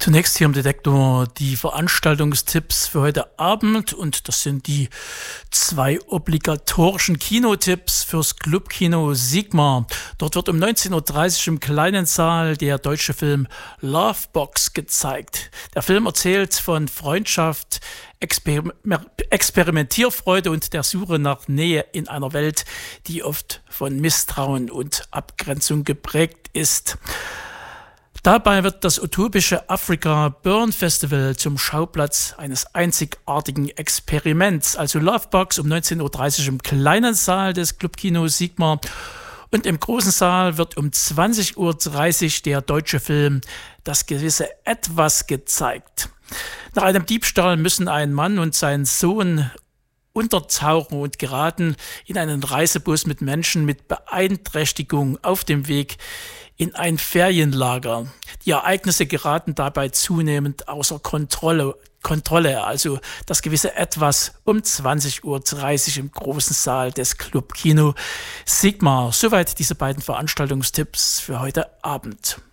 Zunächst hier im Detektor die Veranstaltungstipps für heute Abend, und das sind die zwei obligatorischen Kinotipps fürs Clubkino Sigma. Dort wird um 19:30 Uhr im kleinen Saal der deutsche Film Lovebox gezeigt. Der Film erzählt von Freundschaft, Experimentierfreude und der Suche nach Nähe in einer Welt, die oft von Misstrauen und Abgrenzung geprägt ist. Dabei wird das utopische Africa Burn Festival zum Schauplatz eines einzigartigen Experiments. Also Lovebox um 19:30 Uhr im kleinen Saal des Clubkinos Sigma. Und im großen Saal wird um 20:30 Uhr der deutsche Film Das gewisse Etwas gezeigt. Nach einem Diebstahl müssen ein Mann und sein Sohn untertauchen und geraten in einen Reisebus mit Menschen mit Beeinträchtigung auf dem Weg in ein Ferienlager. Die Ereignisse geraten dabei zunehmend außer Kontrolle. Also das gewisse Etwas um 20:30 Uhr im großen Saal des Clubkino Sigma. Soweit diese beiden Veranstaltungstipps für heute Abend.